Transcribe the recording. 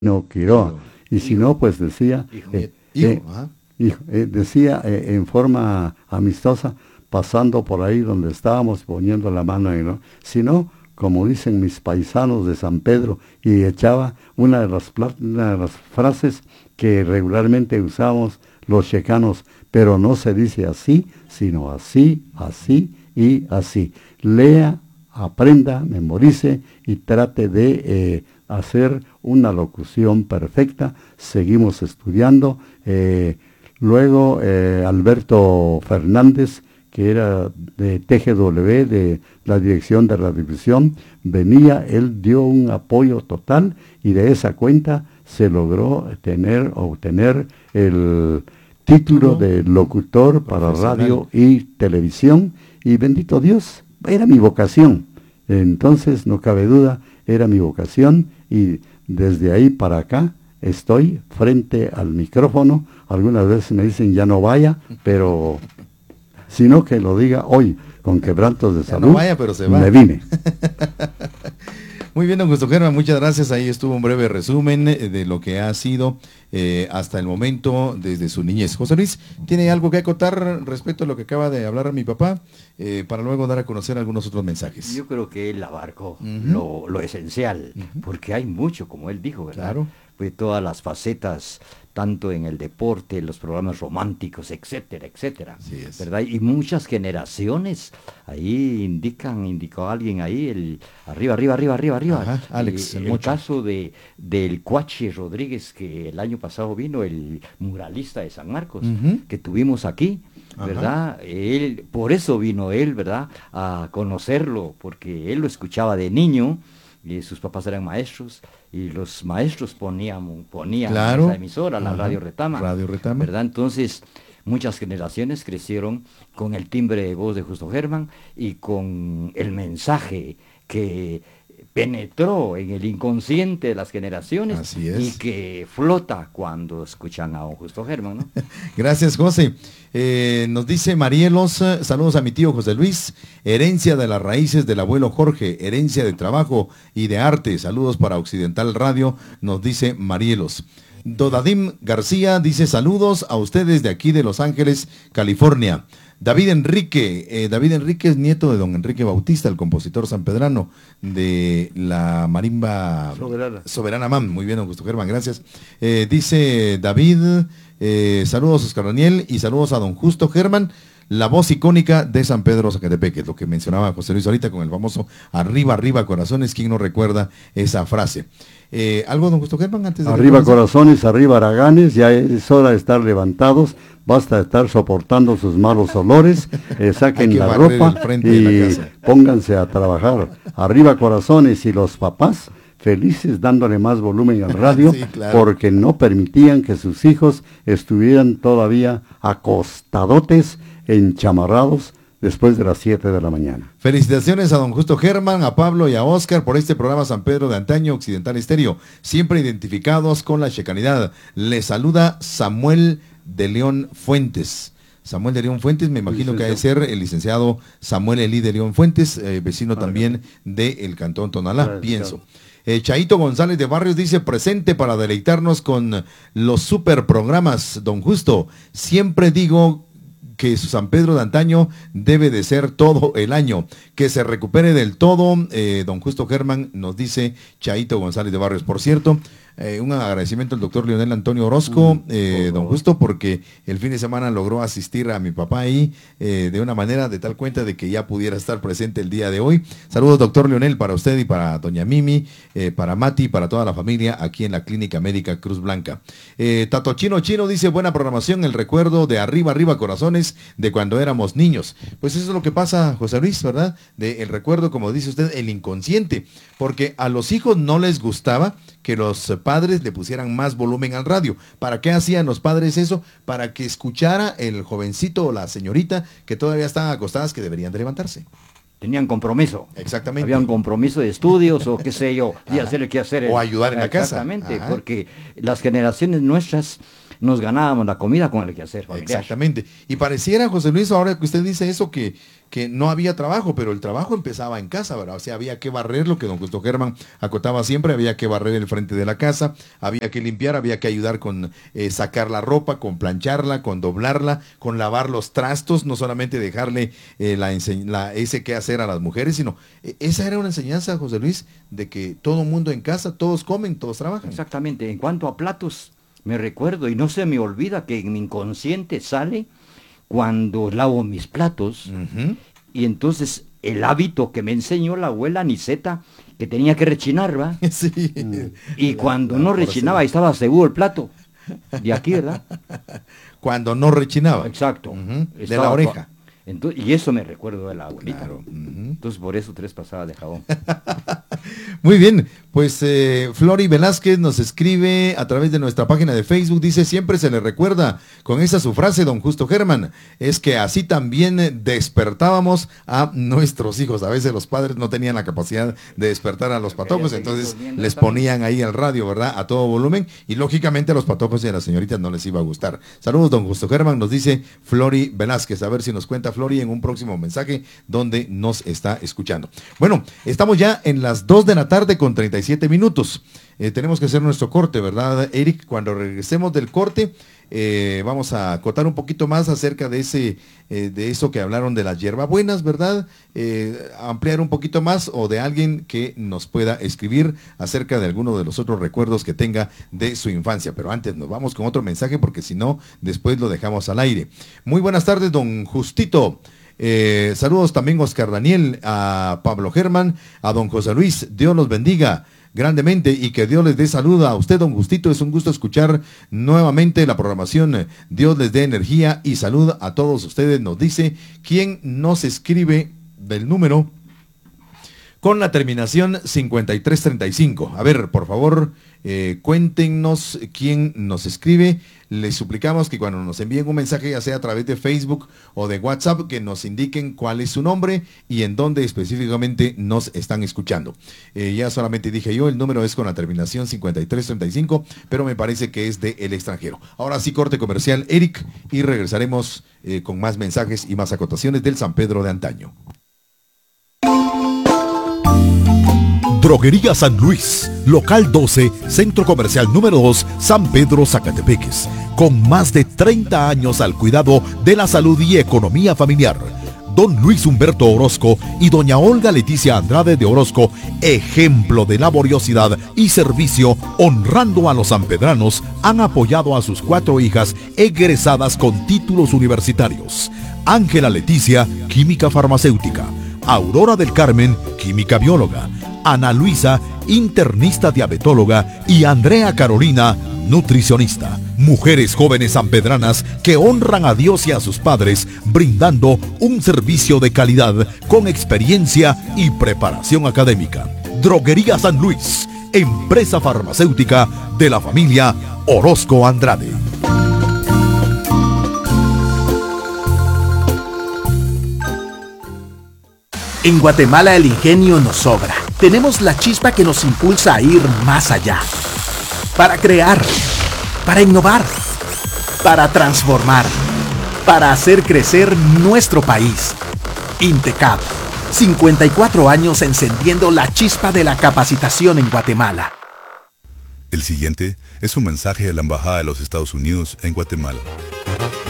no Quiroa. Y si no, pues decía, decía en forma amistosa, pasando por ahí donde estábamos poniendo la mano en, ¿no? Si no, como dicen mis paisanos de San Pedro, y echaba una de las frases que regularmente usamos los checanos, pero no se dice así, sino así, así y así. Lea, aprenda, memorice y trate de hacer una locución perfecta. Seguimos estudiando. Luego Alberto Fernández, que era de TGW, de la Dirección de Radiodifusión, venía, él dio un apoyo total y de esa cuenta se logró obtener el título de locutor para radio y televisión, y bendito Dios, era mi vocación. Entonces, no cabe duda, era mi vocación, y desde ahí para acá estoy frente al micrófono. Algunas veces me dicen ya no vaya, pero sino que lo diga hoy, con quebrantos de salud, no vaya, pero se va. Me vine. Muy bien, don Justo Germán, muchas gracias. Ahí estuvo un breve resumen de lo que ha sido hasta el momento desde su niñez. José Luis, ¿tiene algo que acotar respecto a lo que acaba de hablar mi papá? Para luego dar a conocer algunos otros mensajes. Yo creo que él abarcó lo esencial, porque hay mucho, como él dijo, ¿verdad? Claro. Pues todas las facetas, tanto en el deporte, los programas románticos, etcétera, etcétera, ¿verdad? Y muchas generaciones, ahí indicó alguien ahí, el arriba. Ajá, Alex, el caso del Cuachi Rodríguez, que el año pasado vino, el muralista de San Marcos, que tuvimos aquí, ¿verdad? Él, por eso vino él, ¿verdad? A conocerlo, porque él lo escuchaba de niño, y sus papás eran maestros, y los maestros ponían claro, esa emisora, la Radio Retama, ¿verdad? Entonces, muchas generaciones crecieron con el timbre de voz de Justo Germán y con el mensaje que penetró en el inconsciente de las generaciones y que flota cuando escuchan a don Justo Germán, ¿no? Gracias, José. Nos dice Marielos, saludos a mi tío José Luis, herencia de las raíces del abuelo Jorge, herencia de trabajo y de arte. Saludos para Occidental Radio, nos dice Marielos. Dodadim García dice saludos a ustedes de aquí de Los Ángeles, California. David Enrique es nieto de don Enrique Bautista, el compositor sanpedrano de la marimba Soberana Man. Muy bien, don Justo Germán, gracias. Dice David, saludos a Oscar Daniel y saludos a don Justo Germán, la voz icónica de San Pedro Zacatepeque, lo que mencionaba José Luis ahorita con el famoso arriba, arriba corazones. ¿Quién no recuerda esa frase? ¿Algo, don Justo Germán, antes de arriba corazones, arriba haraganes, ya es hora de estar levantados, basta de estar soportando sus malos olores, saquen la ropa y pónganse a trabajar. Arriba corazones, y los papás felices dándole más volumen al radio, porque no permitían que sus hijos estuvieran todavía acostadotes, enchamarrados, después de las 7 de la mañana. Felicitaciones a don Justo Germán, a Pablo y a Oscar por este programa San Pedro de Antaño, Occidental Estéreo, siempre identificados con la checanidad. Les saluda Samuel de León Fuentes. Samuel de León Fuentes, me imagino que ha de ser el licenciado Samuel Elí de León Fuentes, vecino también del Cantón Tonalá, pienso. Chaito González de Barrios dice presente para deleitarnos con los super programas, don Justo. Siempre digo que su San Pedro de antaño debe de ser todo el año, que se recupere del todo, don Justo Germán, nos dice Chaito González de Barrios. Por cierto, un agradecimiento al doctor Leonel Antonio Orozco, don Justo, porque el fin de semana logró asistir a mi papá ahí de una manera de tal cuenta de que ya pudiera estar presente el día de hoy. Saludos, doctor Leonel, para usted y para doña Mimi, para Mati, para toda la familia aquí en la Clínica Médica Cruz Blanca. Tato Chino dice buena programación, el recuerdo de arriba, arriba corazones de cuando éramos niños. Pues eso es lo que pasa, José Luis, ¿verdad? El recuerdo, como dice usted, el inconsciente, porque a los hijos no les gustaba que los padres le pusieran más volumen al radio. ¿Para qué hacían los padres eso? Para que escuchara el jovencito o la señorita que todavía estaban acostadas, que deberían de levantarse. Tenían compromiso. Exactamente. Había un compromiso de estudios o qué sé yo, y hacer el que hacer. O ayudar en la casa. Exactamente, porque las generaciones nuestras nos ganábamos la comida con el quehacer familiar. Exactamente. Y pareciera, José Luis, ahora que usted dice eso, que no había trabajo, pero el trabajo empezaba en casa, ¿verdad? O sea, había que barrer, lo que don Justo Germán acotaba siempre, había que barrer el frente de la casa, había que limpiar, había que ayudar con sacar la ropa, con plancharla, con doblarla, con lavar los trastos, no solamente dejarle ese que hacer a las mujeres, sino esa era una enseñanza, José Luis, de que todo mundo en casa, todos comen, todos trabajan. Exactamente. En cuanto a platos, me recuerdo y no se me olvida que en mi inconsciente sale cuando lavo mis platos, y entonces el hábito que me enseñó la abuela Niceta, que tenía que rechinar, ¿va? Sí. Y cuando no rechinaba, estaba seguro el plato. De aquí, ¿verdad? Cuando no rechinaba. Exacto. De la oreja. Entonces, y eso me recuerdo de la abuelita. Claro. Entonces, por eso 3 pasadas de jabón. Muy bien, pues Flori Velázquez nos escribe a través de nuestra página de Facebook, dice, siempre se le recuerda con esa su frase, don Justo Germán, es que así también despertábamos a nuestros hijos. A veces los padres no tenían la capacidad de despertar a los patojos, entonces les ponían ahí el radio, ¿verdad? A todo volumen, y lógicamente a los patojos y a las señoritas no les iba a gustar. Saludos, don Justo Germán, nos dice Flori Velázquez. A ver si nos cuenta Flori en un próximo mensaje donde nos está escuchando. Bueno, estamos ya en las 2 de la tarde con 37 minutos. Tenemos que hacer nuestro corte, ¿verdad, Eric? Cuando regresemos del corte, vamos a acotar un poquito más acerca de eso que hablaron de las hierbabuenas, ¿verdad? Ampliar un poquito más, o de alguien que nos pueda escribir acerca de alguno de los otros recuerdos que tenga de su infancia. Pero antes nos vamos con otro mensaje, porque si no, después lo dejamos al aire. Muy buenas tardes, don Justito. Saludos también Oscar Daniel, a Pablo Germán, a don José Luis. Dios los bendiga grandemente y que Dios les dé salud a usted, don Justito. Es un gusto escuchar nuevamente la programación. Dios les dé energía y salud a todos ustedes, nos dice quien nos escribe del número con la terminación 5335. A ver, por favor, cuéntenos quién nos escribe. Les suplicamos que cuando nos envíen un mensaje, ya sea a través de Facebook o de WhatsApp, que nos indiquen cuál es su nombre y en dónde específicamente nos están escuchando. Ya solamente dije yo, el número es con la terminación 5335, pero me parece que es de el extranjero. Ahora sí, corte comercial, Eric, y regresaremos con más mensajes y más acotaciones del San Pedro de antaño. Droguería San Luis, local 12, centro comercial número 2, San Pedro, Zacatepeques, con más de 30 años al cuidado de la salud y economía familiar. Don Luis Humberto Orozco y doña Olga Leticia Andrade de Orozco, ejemplo de laboriosidad y servicio, honrando a los sanpedranos, han apoyado a sus 4 hijas egresadas con títulos universitarios. Ángela Leticia, química farmacéutica; Aurora del Carmen, química bióloga; Ana Luisa, internista diabetóloga; y Andrea Carolina, nutricionista. Mujeres jóvenes sanpedranas que honran a Dios y a sus padres, brindando un servicio de calidad con experiencia y preparación académica. Droguería San Luis, empresa farmacéutica de la familia Orozco Andrade. En Guatemala el ingenio nos sobra. Tenemos la chispa que nos impulsa a ir más allá. Para crear, para innovar, para transformar, para hacer crecer nuestro país. Intecap, 54 años encendiendo la chispa de la capacitación en Guatemala. El siguiente es un mensaje de la Embajada de los Estados Unidos en Guatemala.